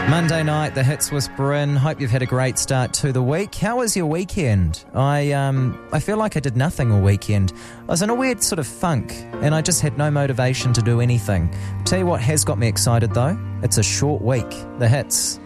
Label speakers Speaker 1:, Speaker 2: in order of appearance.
Speaker 1: Monday night, the Hits Whisper in. Hope you've had a great start to the week. How was your weekend? I feel like I did nothing all weekend. I was in a weird sort of funk, and I just had no motivation to do anything. Tell you what has got me excited though, it's a short week. The Hits.